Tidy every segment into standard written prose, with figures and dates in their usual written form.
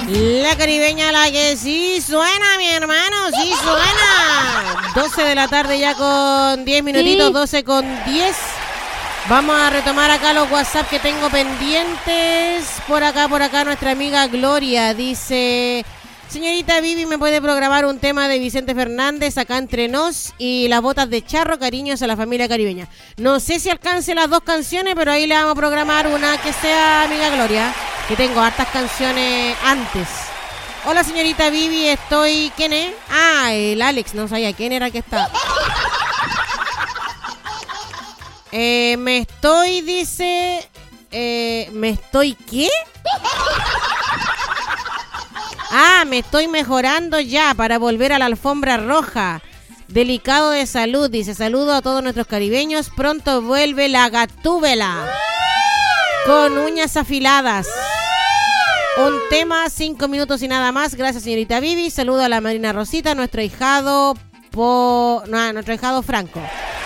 La caribeña, la que sí suena, mi hermano, sí suena. 12 de la tarde ya con 10 minutitos, sí. 12 con 10. Vamos a retomar acá los WhatsApp que tengo pendientes. Por acá nuestra amiga Gloria dice: señorita Vivi, ¿me puede programar un tema de Vicente Fernández, Acá Entre Nos y Las Botas de Charro? Cariños a la familia caribeña. No sé si alcance las dos canciones, pero ahí le vamos a programar una que sea, amiga Gloria, que tengo hartas canciones antes. Hola, señorita Vivi, estoy... ¿Quién es? Ah, el Alex, no sabía quién era que está. ¿Me estoy, dice... ¿me estoy qué? Ah, me estoy mejorando ya para volver a la alfombra roja. Delicado de salud, dice. Saludo a todos nuestros caribeños. Pronto vuelve la Gatúbela con uñas afiladas. Un tema, 5 minutos y nada más. Gracias, señorita Vivi. Saludo a la Marina Rosita, nuestro ahijado nuestro ahijado Franco.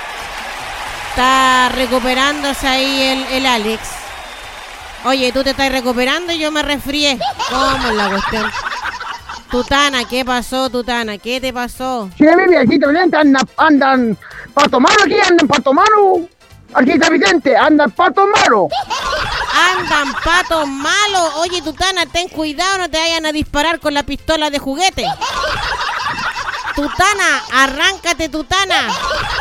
Está recuperándose ahí el Alex. Oye, tú te estás recuperando y yo me resfrié. ¿Cómo es la cuestión? Tutana, ¿qué pasó, Tutana? ¿Qué te pasó? Sí, mi viejito Vicente, andan pato malo aquí, andan pato malo. Aquí está Vicente, andan pato malo. Andan patos malos. Oye, Tutana, ten cuidado, no te vayan a disparar con la pistola de juguete. Tutana, arráncate, Tutana.